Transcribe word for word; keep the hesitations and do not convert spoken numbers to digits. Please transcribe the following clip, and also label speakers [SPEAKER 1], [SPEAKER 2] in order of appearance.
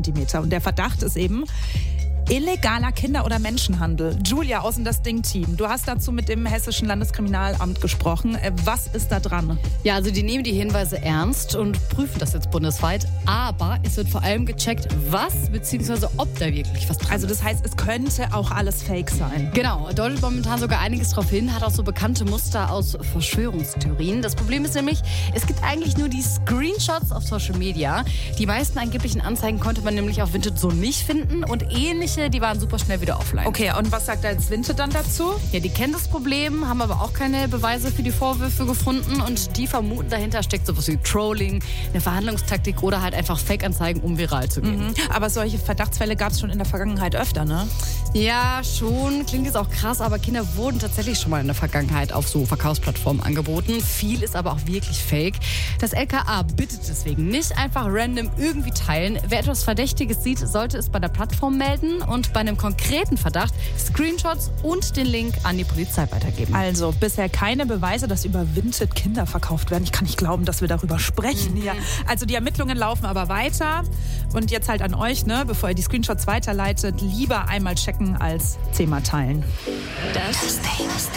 [SPEAKER 1] Zentimeter. Und der Verdacht ist eben illegaler Kinder- oder Menschenhandel. Julia aus dem Das Ding-Team, du hast dazu mit dem Hessischen Landeskriminalamt gesprochen. Was ist da dran?
[SPEAKER 2] Ja, also die nehmen die Hinweise ernst und prüfen das jetzt bundesweit. Aber es wird vor allem gecheckt, was bzw. ob da wirklich was dran ist.
[SPEAKER 1] Also das heißt, es könnte auch alles Fake sein.
[SPEAKER 2] Genau, deutet momentan sogar einiges drauf hin, hat auch so bekannte Muster aus Verschwörungstheorien. Das Problem ist nämlich, es gibt eigentlich nur die Screenshots auf Social Media. Die meisten angeblichen Anzeigen konnte man nämlich auf Vinted so nicht finden und ähnliche, die waren super schnell wieder offline.
[SPEAKER 1] Okay, und was sagt da jetzt Vinted dann dazu?
[SPEAKER 2] Ja, die kennen das Problem, haben aber auch keine Beweise für die Vorwürfe gefunden und die vermuten, dahinter steckt sowas wie Trolling, eine Verhandlungstaktik oder halt einfach Fake-Anzeigen, um viral zu gehen.
[SPEAKER 1] Mhm. Aber solche Verdachtsfälle gab es schon in der Vergangenheit öfter, ne?
[SPEAKER 2] Ja, schon. Klingt jetzt auch krass, aber Kinder wurden tatsächlich schon mal in der Vergangenheit auf so Verkaufsplattformen angeboten. Viel ist aber auch wirklich fake. Das L K A bittet deswegen nicht einfach random irgendwie teilen. Wer etwas Verdächtiges sieht, sollte es bei der Plattform melden und bei einem konkreten Verdacht Screenshots und den Link an die Polizei weitergeben.
[SPEAKER 1] Also bisher keine Beweise, dass über Vinted Kinder verkauft werden. Ich kann nicht glauben, dass wir darüber sprechen
[SPEAKER 2] Mhm.
[SPEAKER 1] hier. Also die Ermittlungen laufen aber weiter. Und jetzt halt an euch, ne, bevor ihr die Screenshots weiterleitet, lieber einmal checken als zehnmal teilen.
[SPEAKER 3] Das